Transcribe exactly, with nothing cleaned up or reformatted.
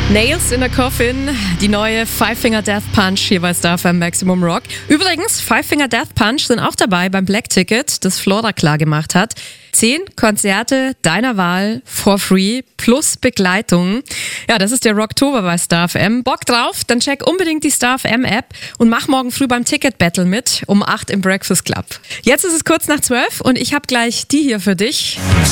Nails in the Coffin, die neue Five Finger Death Punch hier bei Star F M Maximum Rock. Übrigens, Five Finger Death Punch sind auch dabei beim Black Ticket, das Flora klar gemacht hat. Zehn Konzerte deiner Wahl for free plus Begleitung. Ja, das ist der Rocktober bei Star F M. Bock drauf? Dann check unbedingt die Star F M App und mach morgen früh beim Ticket Battle mit um acht im Breakfast Club. Jetzt ist es kurz nach zwölf und ich habe gleich die hier für dich.